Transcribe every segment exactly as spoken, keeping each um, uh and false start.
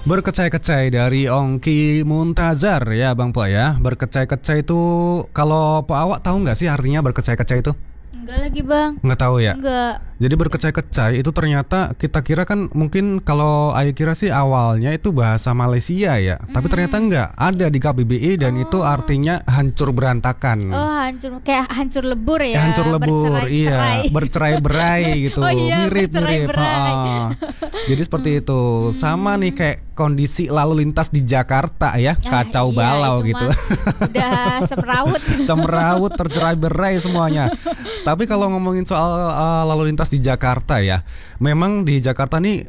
Berkecai-kecai dari Ongki Muntazar ya Bang Po ya. Berkecai-kecai itu kalau Po Awak tahu nggak sih artinya berkecai-kecai itu? Enggak lagi bang. Nggak tahu ya? Enggak. Jadi berkecai-kecai itu ternyata kita kira kan mungkin kalau Ayu kira sih awalnya itu bahasa Malaysia ya, mm. tapi ternyata enggak, ada di K B B I dan oh. itu artinya hancur berantakan. Oh hancur, kayak hancur lebur ya? Ya, hancur lebur, iya, bercerai-berai gitu, oh, iya, mirip-mirip. Ah. Jadi seperti itu, sama nih kayak kondisi lalu lintas di Jakarta ya, ah, kacau iya, balau gitu. Udah semrawut. Semrawut, tercerai-berai semuanya. Tapi kalau ngomongin soal uh, lalu lintas di Jakarta ya, memang di Jakarta nih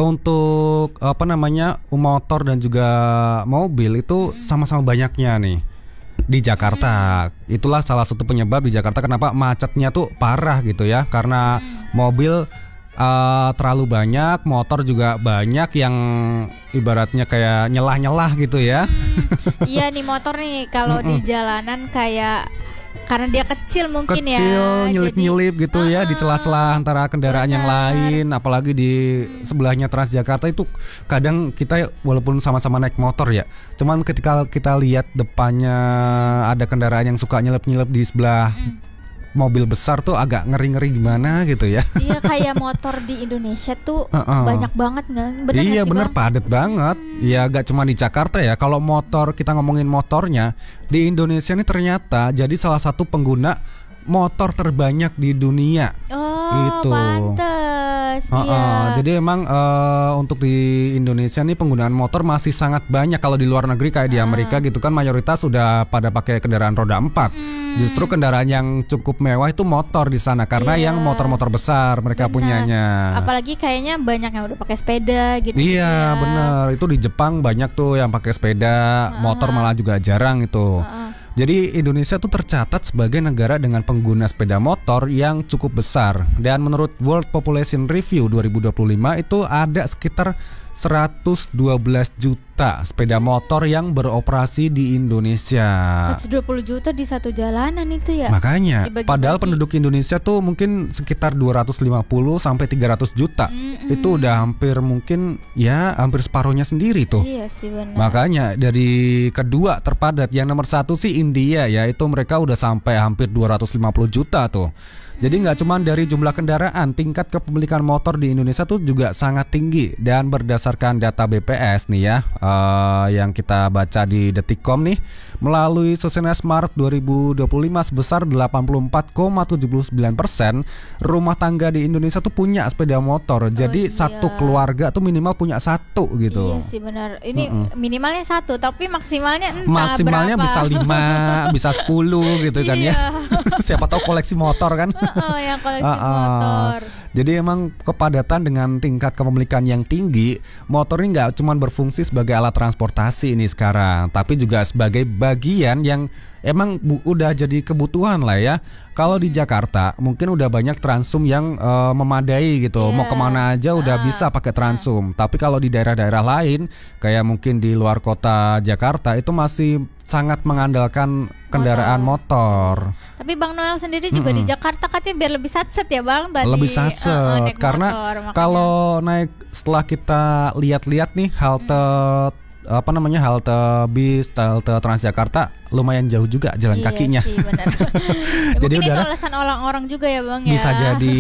untuk apa namanya motor dan juga mobil itu sama-sama banyaknya nih di Jakarta. Itulah salah satu penyebab di Jakarta kenapa macetnya tuh parah gitu ya, karena mobil uh, terlalu banyak, motor juga banyak yang ibaratnya kayak nyelah-nyelah gitu ya. Iya nih motor nih kalau di jalanan kayak karena dia kecil mungkin kecil, ya kecil nyelip-nyelip gitu uh, ya di celah-celah antara kendaraan bener. yang lain, apalagi di hmm. sebelahnya Transjakarta itu kadang kita walaupun sama-sama naik motor ya, cuman ketika kita lihat depannya ada kendaraan yang suka nyelip-nyelip di sebelah hmm. mobil besar tuh agak ngeri-ngeri gimana gitu ya. Iya kayak motor di Indonesia tuh uh-uh. banyak banget nggak? Bener iya gak sih, bener Bang? Padet banget. Hmm. Ya gak cuma di Jakarta ya. Kalau motor kita ngomongin motornya di Indonesia ini ternyata jadi salah satu pengguna motor terbanyak di dunia. Oh gitu. Pantes. Uh-uh. Iya. Jadi emang uh, untuk di Indonesia nih penggunaan motor masih sangat banyak. Kalau di luar negeri kayak di Amerika gitu kan mayoritas sudah pada pakai kendaraan roda empat. Hmm. Justru kendaraan yang cukup mewah itu motor di sana karena yeah. yang motor-motor besar mereka bener. punyanya. Apalagi kayaknya banyak yang udah pakai sepeda gitu. Iya ya. bener. Itu di Jepang banyak tuh yang pakai sepeda, uh-huh. motor malah juga jarang itu. Uh-huh. Jadi Indonesia tuh tercatat sebagai negara dengan pengguna sepeda motor yang cukup besar. Dan menurut World Population Review dua ribu dua puluh lima itu ada sekitar seratus dua belas juta sepeda motor yang beroperasi di Indonesia. seratus dua puluh juta di satu jalanan itu ya. Makanya, dibagi-bagi. Padahal penduduk Indonesia tuh mungkin sekitar dua ratus lima puluh sampai tiga ratus juta. Mm-hmm. Itu udah hampir mungkin ya hampir separuhnya sendiri tuh. Iya sih benar. Makanya dari kedua terpadat yang nomor satu sih India ya, itu mereka udah sampai hampir dua ratus lima puluh juta tuh. Jadi nggak cuma dari jumlah kendaraan, tingkat kepemilikan motor di Indonesia tuh juga sangat tinggi. Dan berdasarkan data B P S nih ya, uh, yang kita baca di Detik titik com nih, melalui Sosenas Maret dua ribu dua puluh lima sebesar delapan puluh empat koma tujuh sembilan persen rumah tangga di Indonesia tuh punya sepeda motor. Jadi oh, iya. satu keluarga tuh minimal punya satu gitu. Iya sih benar. Ini Mm-mm. minimalnya satu, tapi maksimalnya entah maksimalnya berapa. bisa lima, bisa sepuluh gitu kan ya. Siapa tahu koleksi motor kan. Oh, yang koleksi uh-uh. motor. Jadi emang kepadatan dengan tingkat kepemilikan yang tinggi, motor ini nggak cuma berfungsi sebagai alat transportasi ini sekarang, tapi juga sebagai bagian yang emang bu- udah jadi kebutuhan lah ya. Kalau di Jakarta mungkin udah banyak Transum yang uh, memadai gitu, yeah. mau kemana aja udah uh, bisa pakai Transum. Uh. Tapi kalau di daerah-daerah lain, kayak mungkin di luar kota Jakarta itu masih sangat mengandalkan kendaraan motor. motor. Tapi Bang Noel sendiri juga mm-hmm. di Jakarta katanya biar lebih satset ya Bang tadi. Lebih satset uh, uh, karena motor, kalau naik setelah kita lihat-lihat nih halte mm. apa namanya halte bis, halte Transjakarta lumayan jauh juga jalan iya kakinya. Sih, benar. Jadi mungkin udara, itu alasan orang-orang juga ya Bang ya. Bisa jadi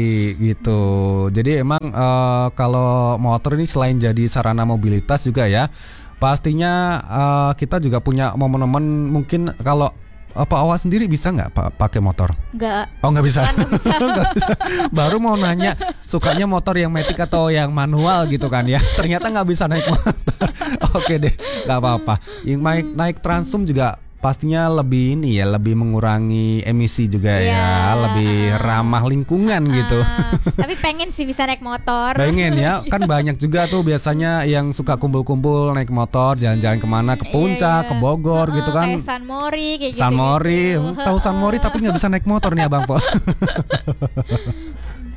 gitu. Jadi emang uh, kalau motor ini selain jadi sarana mobilitas juga ya, pastinya uh, kita juga punya momen-momen mungkin kalau apa awak sendiri bisa nggak pa- pakai motor? Nggak. Oh nggak bisa. Nggak bisa. Nggak bisa. Baru mau nanya sukanya motor yang matic atau yang manual gitu kan ya. Ternyata nggak bisa naik motor. Oke deh, nggak apa-apa. Yang naik naik Transum juga pastinya lebih ini ya, lebih mengurangi emisi juga yeah. ya, lebih ramah lingkungan uh, gitu. Tapi pengen sih bisa naik motor. Pengen ya, kan banyak juga tuh biasanya yang suka kumpul-kumpul naik motor, jalan-jalan kemana, ke Puncak, yeah, yeah. ke Bogor uh, gitu kan. Kayak San Mori, kayak gitu. San Mori, gitu. Tahu San Mori tapi nggak bisa naik motor nih Abang Po.